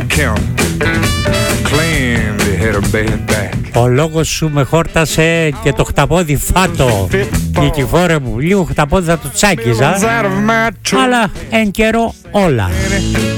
Ο λόγος σου με χόρτασε και το χταπόδι φάτο. Νικηφόρε μου, λίγο χταπόδι θα το τσάκιζα, αλλά εν καιρό όλα.